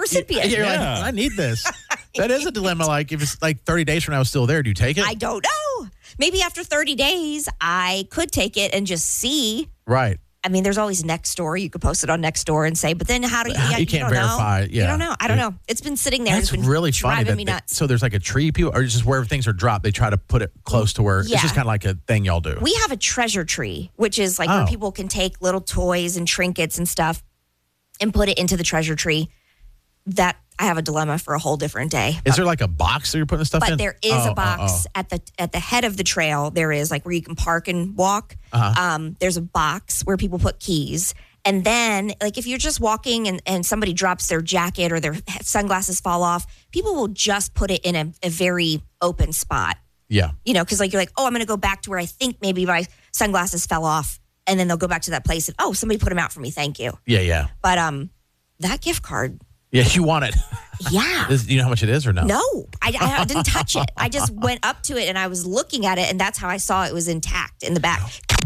recipient. You're like, I need this. That is a dilemma. Like, if it's like 30 days from now, it's still there, do you take it? I don't know. Maybe after 30 days, I could take it and just see. Right. I mean, there's always Nextdoor. You could post it on Nextdoor and say, but then how do you? You can't verify. Know. Yeah, you don't know. I don't know. It's been sitting there. That's it's been really funny. driving me nuts. So there's like a tree, people, or just wherever things are dropped, they try to put it close to where it's just kind of like a thing y'all do. We have a treasure tree, which is like where people can take little toys and trinkets and stuff and put it into the treasure tree. That I have a dilemma for a whole different day. Is there like a box that you're putting stuff in? But there is a box at the head of the trail. There is like where you can park and walk. There's a box where people put keys. And then, like, if you're just walking and somebody drops their jacket or their sunglasses fall off, people will just put it in a very open spot. Yeah. You know, because like you're like, oh, I'm going to go back to where I think maybe my sunglasses fell off. And then they'll go back to that place and, oh, somebody put them out for me. Thank you. Yeah. But that gift card. Yeah, you want it. Yeah. Do you know how much it is or no? No, I didn't touch it. I just went up to it and I was looking at it, and that's how I saw it was intact in the back.